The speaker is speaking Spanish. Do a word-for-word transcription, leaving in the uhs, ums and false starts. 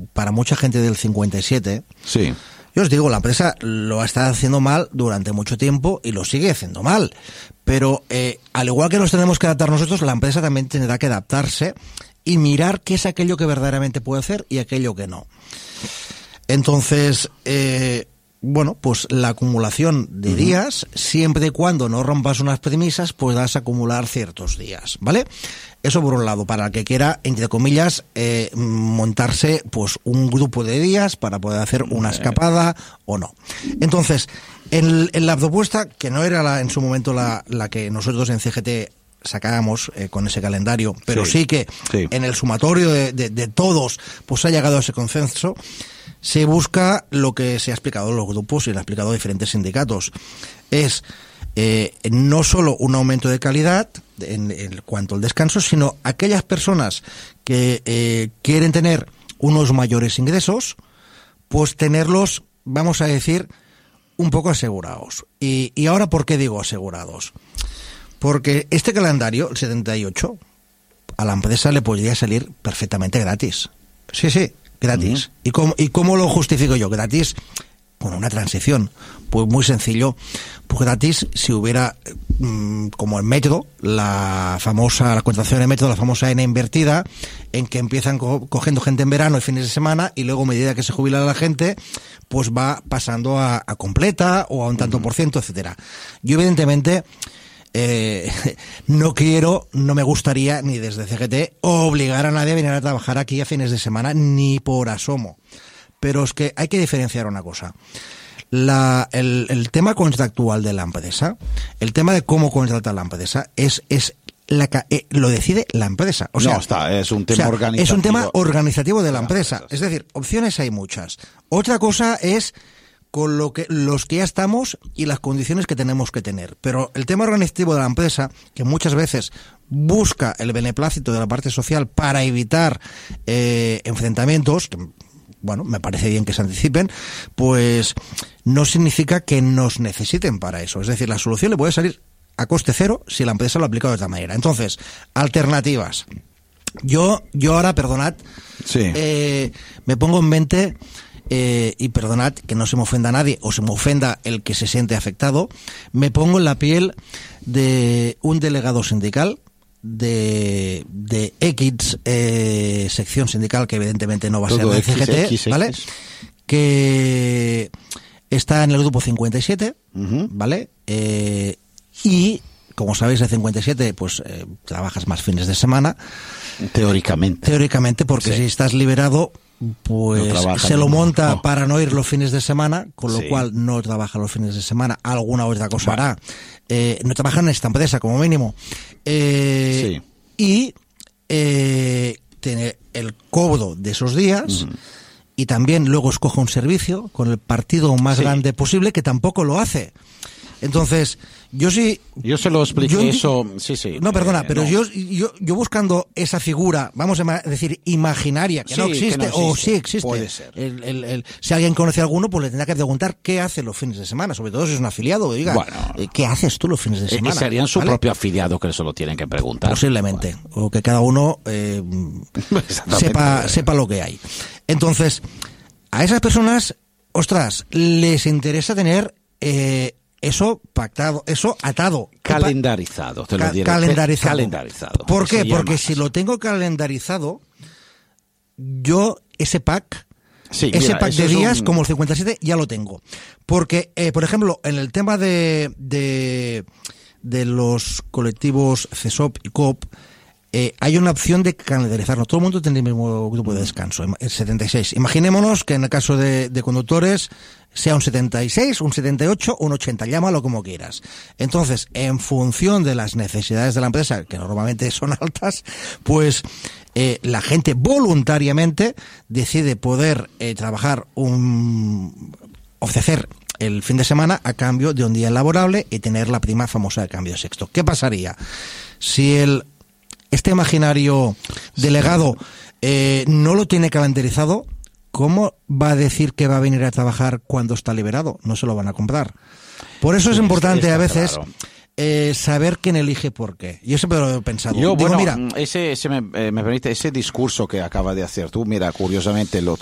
para mucha gente del cincuenta y siete, sí. Yo os digo, la empresa lo ha estado haciendo mal durante mucho tiempo y lo sigue haciendo mal. Pero eh, al igual que nos tenemos que adaptar nosotros, la empresa también tendrá que adaptarse y mirar qué es aquello que verdaderamente puede hacer y aquello que no. Entonces, eh, bueno, pues la acumulación de uh-huh. días, siempre y cuando no rompas unas premisas, podrás acumular ciertos días, ¿vale? Eso por un lado, para el que quiera, entre comillas, eh, montarse pues un grupo de días para poder hacer una escapada o no. Entonces, en, en la propuesta, que no era la, en su momento la, la que nosotros en C G T sacábamos eh, con ese calendario, pero sí, sí que sí. en el sumatorio de, de, de todos pues ha llegado a ese consenso, se busca lo que se ha explicado en los grupos y lo ha explicado diferentes sindicatos. Es eh, no solo un aumento de calidad en, en cuanto al descanso, sino aquellas personas que eh, quieren tener unos mayores ingresos, pues tenerlos, vamos a decir, un poco asegurados. Y, y ahora, ¿por qué digo asegurados? Porque este calendario, el setenta y ocho, a la empresa le podría salir perfectamente gratis. Sí, sí, gratis. Uh-huh. ¿Y cómo, ¿Y cómo lo justifico yo? Gratis, bueno, una transición. Pues muy sencillo. Pues gratis si hubiera, mmm, como en Metro, la famosa, la contratación de Metro, la famosa N invertida, en que empiezan co- cogiendo gente en verano y fines de semana, y luego a medida que se jubila la gente, pues va pasando a, a completa o a un tanto uh-huh. por ciento, etcétera. Yo evidentemente... Eh, no quiero, no me gustaría ni desde C G T obligar a nadie a venir a trabajar aquí a fines de semana, ni por asomo. Pero es que hay que diferenciar una cosa. La, el, el tema contractual de la empresa, el tema de cómo contrata la empresa, es, es la, eh, lo decide la empresa. O sea, no, está, es un tema o sea, organizativo. Es un tema organizativo de la empresa. Es decir, opciones hay muchas. Otra cosa es con lo que los que ya estamos y las condiciones que tenemos que tener. Pero el tema organizativo de la empresa, que muchas veces busca el beneplácito de la parte social para evitar eh, enfrentamientos, que, bueno, me parece bien que se anticipen, pues no significa que nos necesiten para eso. Es decir, la solución le puede salir a coste cero si la empresa lo ha aplicado de otra manera. Entonces, alternativas. Yo, yo ahora, perdonad, sí. eh, me pongo en mente... Eh, y perdonad que no se me ofenda a nadie o se me ofenda el que se siente afectado, me pongo en la piel de un delegado sindical de de X eh, sección sindical, que evidentemente no va a Todo ser de C G T, X, ¿vale? X. Que está en el grupo cincuenta y siete, uh-huh. ¿vale? Eh, y como sabéis, el cincuenta y siete pues eh, trabajas más fines de semana. Teóricamente. Teóricamente, porque sí. si estás liberado, pues no se lo monta no. para no ir los fines de semana, con lo sí. cual no trabaja los fines de semana, alguna otra cosa vale. hará. Eh, no trabaja en esta empresa, como mínimo. Eh, sí. Y eh, tiene el cobro de esos días, uh-huh. y también luego escoge un servicio con el partido más sí. grande posible, que tampoco lo hace. Entonces, yo sí... Yo se lo expliqué yo, eso, sí, sí. No, perdona, eh, pero no. Yo, yo yo buscando esa figura, vamos a decir, imaginaria, que, sí, no, existe, que no existe, o sí existe. Puede ser. El, el, el, si alguien conoce a alguno, pues le tendrá que preguntar qué hace los fines de semana, sobre todo si es un afiliado, diga, bueno, ¿qué haces tú los fines de semana? Y serían su ¿vale? propio afiliado que se lo tienen que preguntar. Posiblemente, bueno. o que cada uno eh, sepa, sepa lo que hay. Entonces, a esas personas, ostras, les interesa tener... Eh, Eso pactado, eso atado. Calendarizado, te lo diré. Calendarizado. Calendarizado. ¿Por qué? Porque si lo tengo calendarizado, yo ese pack, sí, ese mira, pack de días, un... como el cincuenta y siete, ya lo tengo. Porque, eh, por ejemplo, en el tema de, de, de los colectivos C E S O P y C O P, Eh, hay una opción de calendarizarlo. Todo el mundo tiene el mismo grupo de descanso, el setenta y seis. Imaginémonos que en el caso de, de conductores sea un setenta y seis, un setenta y ocho, un ochenta, llámalo como quieras. Entonces, en función de las necesidades de la empresa, que normalmente son altas, pues eh, la gente voluntariamente decide poder eh, trabajar un... ofrecer el fin de semana a cambio de un día laborable y tener la prima famosa de cambio de sexto. ¿Qué pasaría si el este imaginario delegado eh, no lo tiene calendarizado? ¿Cómo va a decir que va a venir a trabajar cuando está liberado? No se lo van a comprar. Por eso sí, es importante a veces claro. eh, saber quién elige por qué. Yo siempre lo he pensado. Yo, Digo, bueno, mira, ese, ese me, eh, me permite, ese discurso que acaba de hacer tú, mira, curiosamente lo,